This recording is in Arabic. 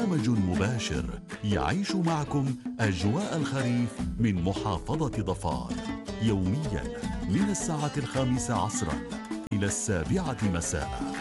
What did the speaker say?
برنامج مباشر يعيش معكم أجواء الخريف من محافظة ظفار، يوميا من الساعة 5 عصرا إلى 7 مساء.